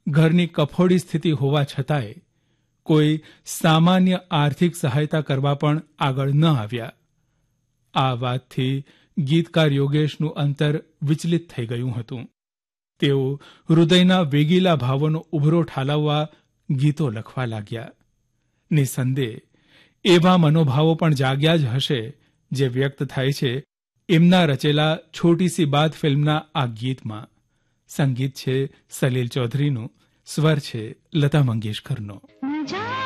ઘરની કફોડી સ્થિતિ હોવા છતાંય કોઈ સામાન્ય આર્થિક સહાયતા કરવા પણ આગળ ન આવ્યા. આ વાતથી ગીતકાર યોગેશનું અંતર વિચલિત થઈ ગયું હતું. તેઓ હૃદયના વેગીલા ભાવોનો ઉભરો ઠાલવવા ગીતો લખવા લાગ્યા. નિસંદેહ એવા મનોભાવો પણ જાગ્યા જ હશે જે વ્યક્ત થાય છે એમના રચેલા છોટી સી બાત ફિલ્મના આ ગીતમાં. સંગીત છે સલીલ ચૌધરીનું, સ્વર છે લતા મંગેશકરનો.